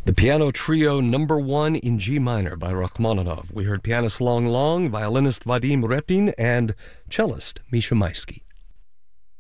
The Piano Trio Number 1 in G minor by Rachmaninoff. We heard pianist Long Long, violinist Vadim Repin, and cellist Misha Maisky.